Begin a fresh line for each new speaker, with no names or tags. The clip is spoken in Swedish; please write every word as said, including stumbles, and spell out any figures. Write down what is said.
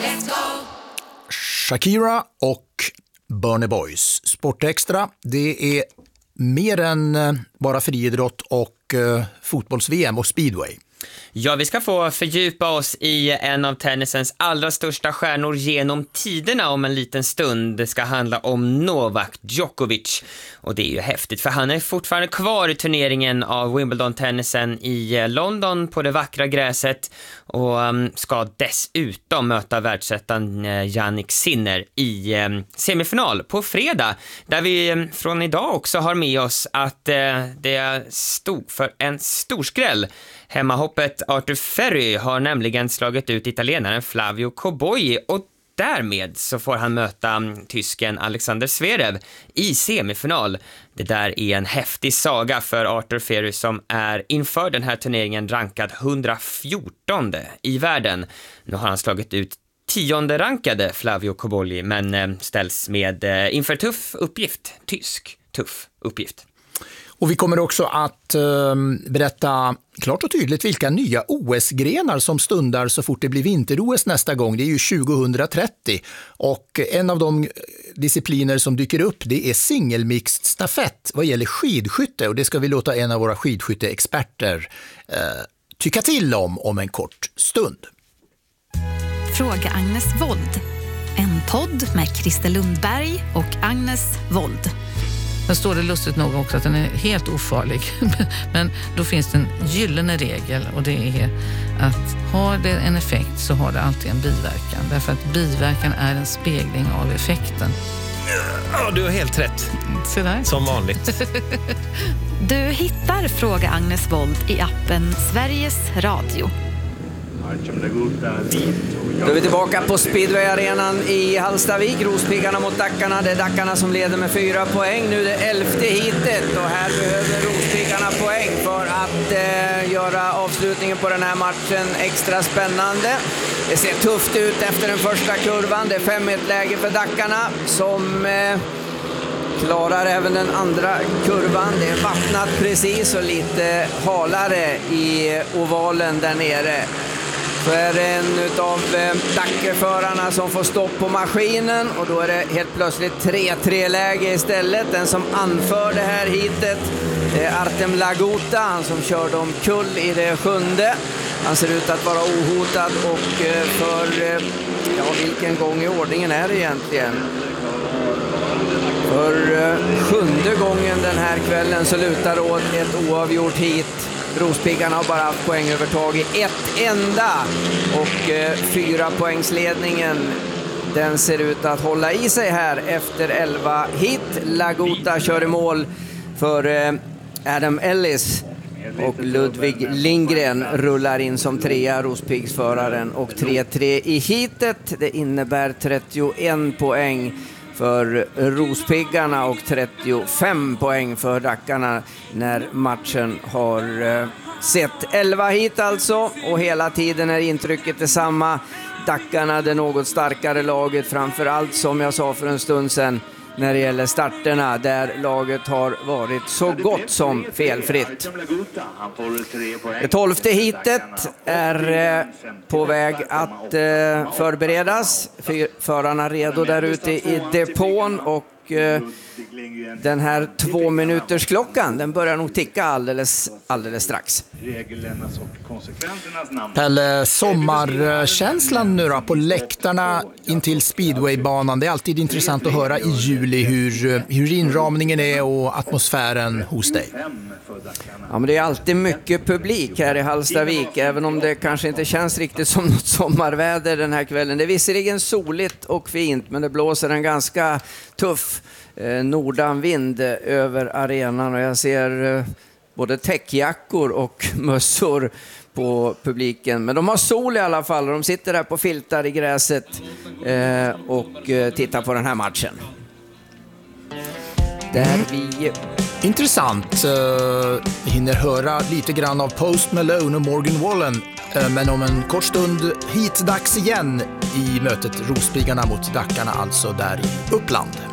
Let's go!
Shakira och Burna Boys. Sportextra, det är mer än bara friidrott och uh, fotbolls-V M och speedway.
Ja, vi ska få fördjupa oss i en av tennisens allra största stjärnor genom tiderna om en liten stund. Det ska handla om Novak Djokovic. Och det är ju häftigt för han är fortfarande kvar i turneringen av Wimbledon-tennisen i London på det vackra gräset. Och um, ska dessutom möta världsettan uh, Jannik Sinner i um, semifinal på fredag. Där vi um, från idag också har med oss att uh, det stod för en stor skräll. Hemmahoppet Arthur Ferry har nämligen slagit ut italienaren Flavio Cobolli och därmed så får han möta um, tysken Alexander Zverev i semifinal. Det där är en häftig saga för Arthur Ferry som är inför den här turneringen rankad hundrafjortonde i världen. Nu har han slagit ut tionde rankade Flavio Cobolli men eh, ställs med eh, inför tuff uppgift. Tysk tuff uppgift.
Och vi kommer också att eh, berätta klart och tydligt vilka nya O S-grenar som stundar så fort det blir vinter-O S nästa gång. Det är ju tjugohundratrettio och en av de discipliner som dyker upp det är singelmixed stafett vad gäller skidskytte och det ska vi låta en av våra skidskytteexperter eh, tycka till om om en kort stund.
Fråga Agnes Wold. En podd med Christer Lundberg och Agnes Wold.
Sen står det lustigt nog också att den är helt ofarlig. Men då finns det en gyllene regel och det är att har det en effekt så har det alltid en biverkan. Därför att biverkan är en spegling av effekten.
Ja, du har helt rätt.
Så där.
Som vanligt.
Du hittar Fråga Agnes Wold i appen Sveriges Radio.
Då är vi tillbaka på Speedway-arenan i Hallstavik. Rospiggarna mot Dackarna. Det är Dackarna som leder med fyra poäng. Nu är det elfte hitet och här behöver Rospiggarna poäng för att eh, göra avslutningen på den här matchen extra spännande. Det ser tufft ut efter den första kurvan. Det är fem ett läge för Dackarna som eh, klarar även den andra kurvan. Det är vattnat precis och lite halare i ovalen där nere. Så är det en av eh, Dackerförarna som får stopp på maskinen och då är det helt plötsligt tre tre läge istället. Den som anför det här hitet är Artem Lagota, han som körde omkull i det sjunde. Han ser ut att vara ohotad och eh, för, eh, ja vilken gång i ordningen är det egentligen? För eh, sjunde gången den här kvällen så lutar det åt ett oavgjort hit. Rospiggarna har bara haft poängövertag i ett enda och eh, fyra poängsledningen den ser ut att hålla i sig här efter elva hit. Lagota kör i mål för eh, Adam Ellis och Ludvig Lindgren rullar in som trea, Rospiggsföraren, och tre tre i hitet. Det innebär trettioen poäng för Rospiggarna och trettiofem poäng för Dackarna när matchen har eh, sett elva hit alltså, och hela tiden är intrycket detsamma. Dackarna det något starkare laget, framförallt som jag sa för en stund sedan när det gäller starterna där laget har varit så gott som felfritt. Det tolfte hitet är eh, på väg att eh, förberedas. Förarna redo där ute i depån och eh, den här två minuters klockan den börjar nog ticka alldeles, alldeles strax.
Pelle, sommarkänslan nu då på läktarna intill speedwaybanan. Det är alltid intressant att höra i juli hur, hur inramningen är och atmosfären hos dig.
Ja, men det är alltid mycket publik här i Hallstavik, även om det kanske inte känns riktigt som något sommarväder den här kvällen. Det är visserligen soligt och fint, men det blåser en ganska tuff eh, nordanvind över arenan och jag ser eh, både täckjackor och mössor på publiken. Men de har sol i alla fall och de sitter där på filtar i gräset eh, och eh, tittar på den här matchen. Där vi...
Intressant. Uh, vi hinner höra lite grann av Post Malone och Morgan Wallen. Uh, men om en kort stund hit dags igen i mötet Rospiggarna mot Dackarna, alltså där i Uppland.